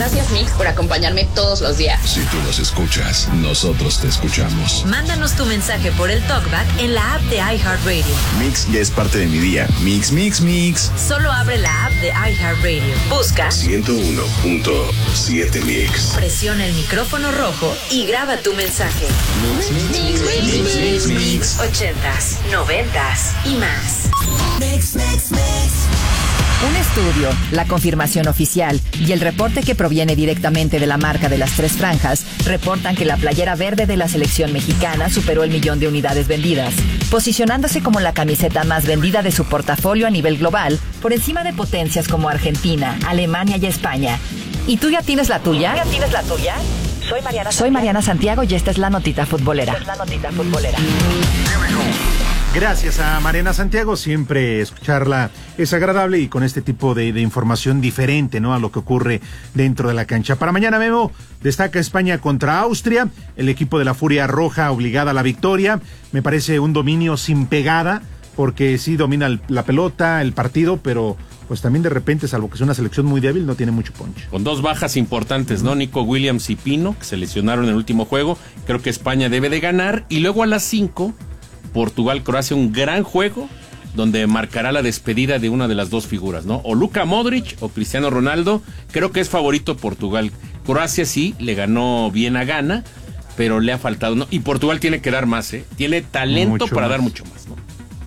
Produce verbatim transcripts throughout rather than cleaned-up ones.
Gracias, Mix, por acompañarme todos los días. Si tú nos escuchas, nosotros te escuchamos. Mándanos tu mensaje por el TalkBack en la app de iHeartRadio. Mix ya es parte de mi día. Mix, mix, mix. Solo abre la app de iHeartRadio. Busca ciento uno punto siete Mix. Presiona el micrófono rojo y graba tu mensaje. Mix, mix, mix, mix, mix, mix. Ochentas, noventas y más. Mix, mix, mix. Un estudio, la confirmación oficial y el reporte que proviene directamente de la marca de las tres franjas reportan que la playera verde de la selección mexicana superó el millón de unidades vendidas, posicionándose como la camiseta más vendida de su portafolio a nivel global, por encima de potencias como Argentina, Alemania y España. ¿Y tú ya tienes la tuya? ¿Ya tienes la tuya? Soy Mariana, Soy Mariana Santiago y esta es la notita futbolera. Esta es la notita futbolera. Gracias a Mariana Santiago, siempre escucharla es agradable y con este tipo de, de información diferente, ¿no?, a lo que ocurre dentro de la cancha. Para mañana, Memo, destaca España contra Austria, el equipo de la Furia Roja obligada a la victoria, me parece un dominio sin pegada, porque sí domina el, la pelota, el partido, pero pues también de repente, salvo que es una selección muy débil, no tiene mucho punch. Con dos bajas importantes, ¿no? Nico Williams y Pino, que se lesionaron en el último juego, creo que España debe de ganar, y luego a las cinco... Portugal-Croacia, un gran juego donde marcará la despedida de una de las dos figuras, ¿no? O Luka Modric o Cristiano Ronaldo. Creo que es favorito Portugal. Croacia sí, le ganó bien a Ghana, pero le ha faltado, ¿no? Y Portugal tiene que dar más, ¿eh? Tiene talento mucho para más. dar mucho más, ¿no?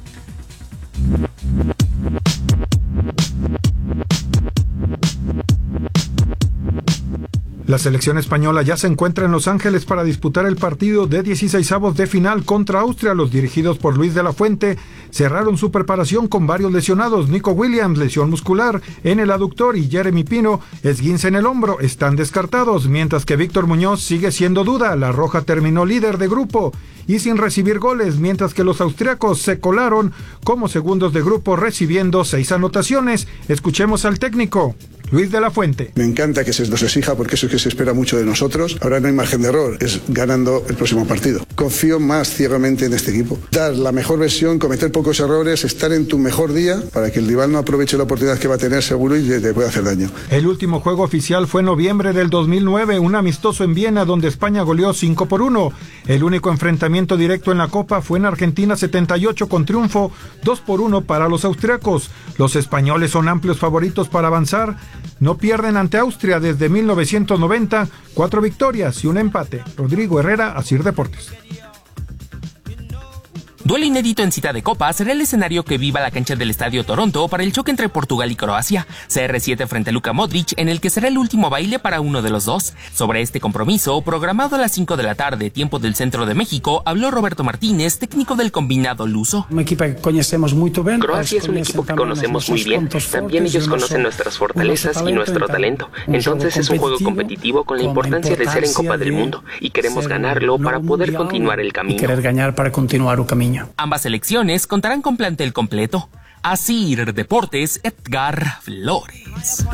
La selección española ya se encuentra en Los Ángeles para disputar el partido de dieciseisavos de final contra Austria. Los dirigidos por Luis de la Fuente cerraron su preparación con varios lesionados. Nico Williams, lesión muscular en el aductor, y Jeremy Pino, esguince en el hombro, están descartados, mientras que Víctor Muñoz sigue siendo duda. La Roja terminó líder de grupo y sin recibir goles, mientras que los austriacos se colaron como segundos de grupo recibiendo seis anotaciones. Escuchemos al técnico Luis de la Fuente. Me encanta que se nos exija, porque eso es que se espera mucho de nosotros. Ahora no hay margen de error, es ganando el próximo partido. Confío más ciegamente en este equipo. Dar la mejor versión, cometer pocos errores, estar en tu mejor día para que el rival no aproveche la oportunidad que va a tener seguro y te pueda hacer daño. El último juego oficial fue en noviembre del dos mil nueve, un amistoso en Viena donde España goleó cinco por uno. El único enfrentamiento directo en la Copa fue en Argentina setenta y ocho, con triunfo dos por uno para los austriacos. Los españoles son amplios favoritos para avanzar. No pierden ante Austria desde mil novecientos noventa, cuatro victorias y un empate. Rodrigo Herrera, Asir Deportes. Duelo inédito en cita de Copa será el escenario que viva la cancha del Estadio Toronto para el choque entre Portugal y Croacia. C R siete frente a Luka Modric, en el que será el último baile para uno de los dos. Sobre este compromiso, programado a las cinco de la tarde, tiempo del centro de México, habló Roberto Martínez, técnico del combinado luso. Un equipo que conocemos muy bien. Croacia es un equipo que conocemos muy bien. También ellos conocen nuestras fortalezas y nuestro talento. Entonces es un juego competitivo con la importancia de ser en Copa del Mundo, y queremos ganarlo para poder continuar el camino. Y querer ganar para continuar el camino. Ambas selecciones contarán con plantel completo. Asir Deportes, Edgar Flores.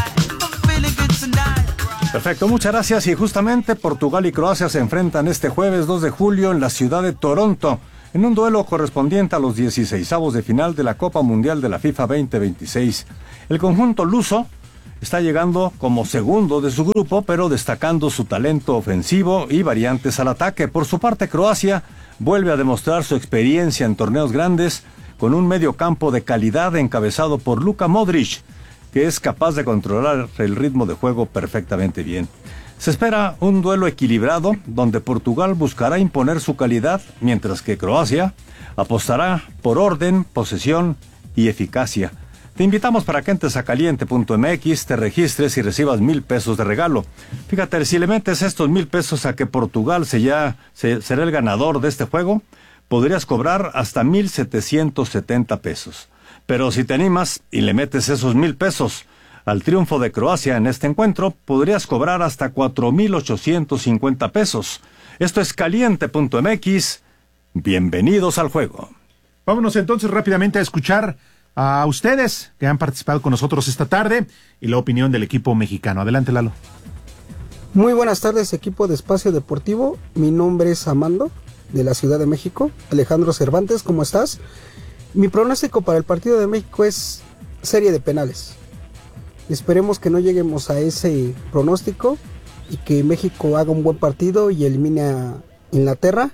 Perfecto, muchas gracias. Y justamente Portugal y Croacia se enfrentan este jueves dos de julio en la ciudad de Toronto, en un duelo correspondiente a los dieciseisavos de final de la Copa Mundial de la FIFA veinte veintiséis. El conjunto luso está llegando como segundo de su grupo, pero destacando su talento ofensivo y variantes al ataque. Por su parte, Croacia vuelve a demostrar su experiencia en torneos grandes con un medio campo de calidad encabezado por Luka Modric, que es capaz de controlar el ritmo de juego perfectamente bien. Se espera un duelo equilibrado donde Portugal buscará imponer su calidad, mientras que Croacia apostará por orden, posesión y eficacia. Te invitamos para que entres a caliente punto m x, te registres y recibas mil pesos de regalo. Fíjate, si le metes estos mil pesos a que Portugal se ya, se, será el ganador de este juego, podrías cobrar hasta mil setecientos setenta pesos. Pero si te animas y le metes esos mil pesos al triunfo de Croacia en este encuentro, podrías cobrar hasta cuatro mil ochocientos cincuenta pesos. Esto es caliente punto m x. Bienvenidos al juego. Vámonos entonces rápidamente a escuchar a ustedes que han participado con nosotros esta tarde y la opinión del equipo mexicano. Adelante, Lalo. Muy buenas tardes, equipo de Espacio Deportivo. Mi nombre es Amando, de la Ciudad de México. Alejandro Cervantes, ¿cómo estás? Mi pronóstico para el partido de México es serie de penales. Esperemos que no lleguemos a ese pronóstico y que México haga un buen partido y elimine a Inglaterra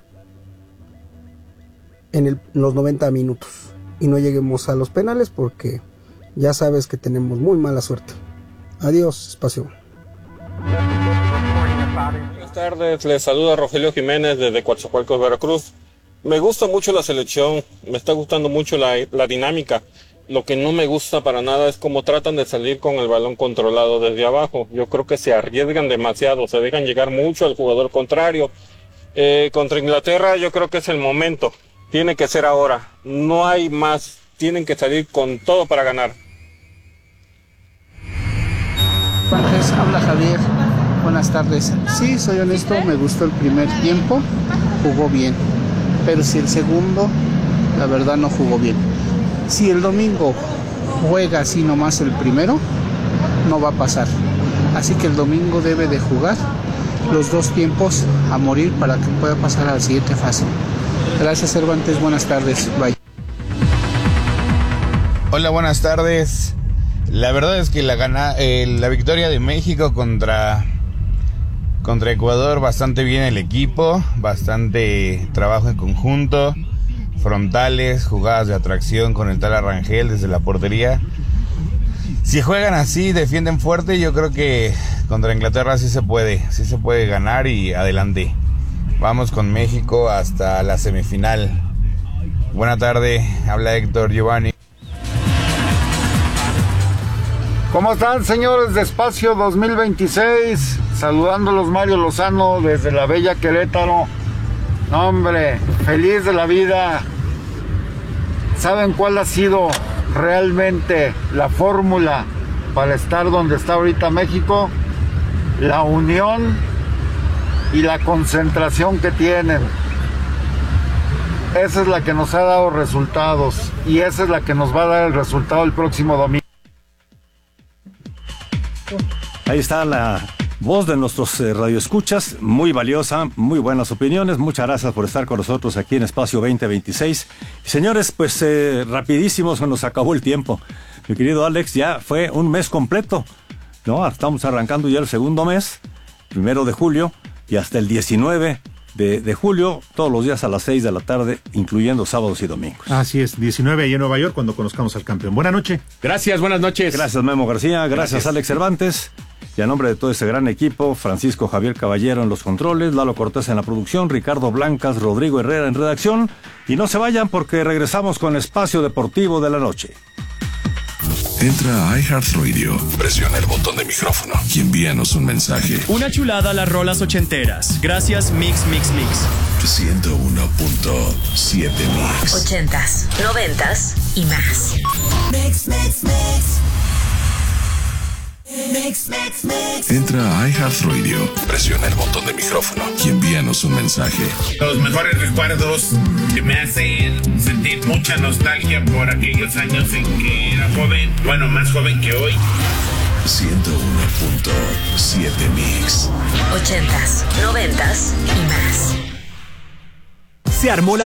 en el, los noventa minutos y no lleguemos a los penales, porque ya sabes que tenemos muy mala suerte. Adiós, espacio. Buenas tardes, les saluda Rogelio Jiménez desde Coatzacoalcos, Veracruz. Me gusta mucho la selección, me está gustando mucho la, la dinámica. Lo que no me gusta para nada es cómo tratan de salir con el balón controlado desde abajo. Yo creo que se arriesgan demasiado, se dejan llegar mucho al jugador contrario. Eh, contra Inglaterra yo creo que es el momento, tiene que ser ahora, no hay más, tienen que salir con todo para ganar. Juanjes, habla Javier, buenas tardes. Sí, soy honesto, me gustó el primer tiempo, jugó bien, pero si el segundo, la verdad no jugó bien. Si el domingo juega así nomás el primero, no va a pasar. Así que el domingo debe de jugar los dos tiempos a morir para que pueda pasar a la siguiente fase. Gracias, Cervantes, buenas tardes, bye. Hola, buenas tardes. La verdad es que la, gana, eh, la victoria de México contra, contra Ecuador, bastante bien el equipo, bastante trabajo en conjunto, frontales, jugadas de atracción con el tal Arrangel desde la portería. Si juegan así, defienden fuerte, yo creo que contra Inglaterra sí se puede, sí se puede ganar y adelante. Vamos con México hasta la semifinal. Buena tarde, habla Héctor Giovanni. ¿Cómo están, señores de Espacio dos mil veintiséis? Saludándolos, Mario Lozano desde la bella Querétaro. No, hombre, feliz de la vida. ¿Saben cuál ha sido realmente la fórmula para estar donde está ahorita México? La unión y la concentración que tienen. Esa es la que nos ha dado resultados y esa es la que nos va a dar el resultado el próximo domingo. Ahí está la voz de nuestros eh, radioescuchas, muy valiosa, muy buenas opiniones. Muchas gracias por estar con nosotros aquí en Espacio veinte veintiséis. Señores, pues eh, rapidísimo se nos acabó el tiempo. Mi querido Alex, ya fue un mes completo, ¿no? Estamos arrancando ya el segundo mes, primero de julio, y hasta el diecinueve de, de julio, todos los días a las seis de la tarde, incluyendo sábados y domingos. Así es, diecinueve ahí en Nueva York, cuando conozcamos al campeón. Buenas noches. Gracias, buenas noches. Gracias, Memo García, gracias, gracias Alex Cervantes. Y a nombre de todo ese gran equipo, Francisco Javier Caballero en los controles, Lalo Cortés en la producción, Ricardo Blancas, Rodrigo Herrera en redacción. Y no se vayan porque regresamos con Espacio Deportivo de la Noche. Entra a iHeartRadio, presiona el botón de micrófono y envíanos un mensaje. Una chulada a las rolas ochenteras. Gracias, Mix, Mix, Mix. ciento uno punto siete Mix. Ochentas, noventas y más. Mix, mix, mix. Mix, mix, mix. Entra a iHeartRadio, presiona el botón de micrófono y envíanos un mensaje. Los mejores recuerdos que me hacen sentir mucha nostalgia por aquellos años en que era joven, bueno, más joven que hoy. ciento uno punto siete Mix. Ochentas, noventas y más. Se armó la